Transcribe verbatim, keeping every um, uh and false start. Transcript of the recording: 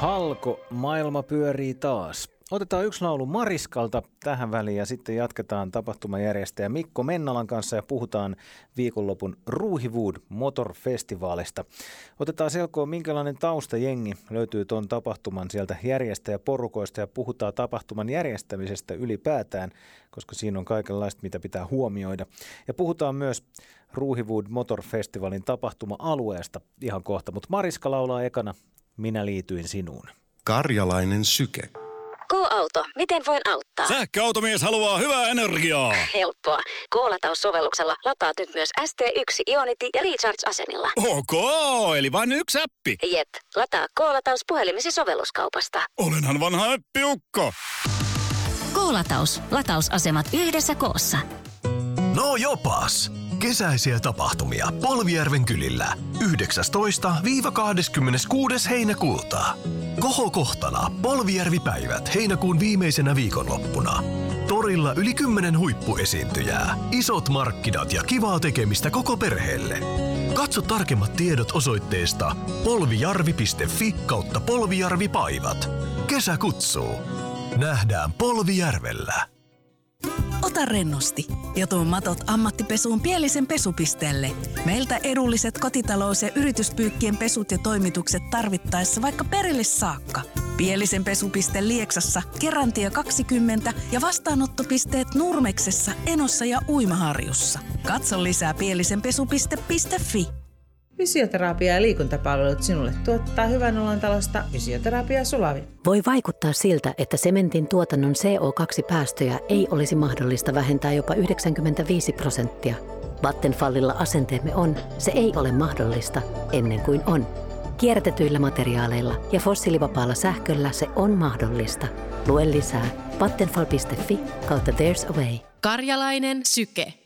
Halko, maailma pyörii taas. Otetaan yksi laulu Mariskalta tähän väliin ja sitten jatketaan tapahtumajärjestäjä Mikko Mennalan kanssa ja puhutaan viikonlopun Ruuhiwood Motor-festivaalista. Otetaan selkoon, minkälainen taustajengi löytyy tuon tapahtuman sieltä järjestäjäporukoista ja puhutaan tapahtuman järjestämisestä ylipäätään, koska siinä on kaikenlaista, mitä pitää huomioida. Ja puhutaan myös Ruuhiwood Motor-festivaalin tapahtuma-alueesta ihan kohta, mutta Mariska laulaa ekana Minä liityin sinuun. Karjalainen syke. K-auto, miten voin auttaa? Sähköautomies haluaa hyvää energiaa. Helppoa. K-lataussovelluksella lataat nyt myös S T yksi Ionity ja Recharge-asenilla. Ok, eli vain yksi appi. Jep, lataa K-lataus puhelimesi sovelluskaupasta. Olenhan vanha äppiukko. K-lataus. Latausasemat yhdessä koossa. No jopas! Kesäisiä tapahtumia Polvijärven kylillä yhdeksästoista kahdeskymmeneskuudes heinäkuuta. Kohokohtana Polvijärvi-päivät heinäkuun viimeisenä viikonloppuna. Torilla yli kymmenen huippuesiintyjää, isot markkinat ja kivaa tekemistä koko perheelle. Katso tarkemmat tiedot osoitteesta polvijarvi piste fi kautta polvijarvipaivat. Kesä kutsuu. Nähdään Polvijärvellä. Ota rennosti ja tuo matot ammattipesuun Pielisen pesupisteelle. Meiltä edulliset kotitalous- ja yrityspyykkien pesut ja toimitukset tarvittaessa vaikka perille saakka. Pielisen pesupiste Lieksassa, Kerantie kaksikymmentä ja vastaanottopisteet Nurmeksessa, Enossa ja Uimaharjussa. Katso lisää pielisenpesupiste piste fi. Fysioterapia ja liikuntapalvelut sinulle tuottaa Hyvän olon talosta Fysioterapia Sulavi. Voi vaikuttaa siltä, että sementin tuotannon C O kaksi -päästöjä ei olisi mahdollista vähentää jopa yhdeksänkymmentäviisi prosenttia. Vattenfallilla asenteemme on, se ei ole mahdollista ennen kuin on. Kierrätetyillä materiaaleilla ja fossiilivapaalla sähköllä se on mahdollista. Lue lisää vattenfall piste fi kautta there's a way. Karjalainen syke.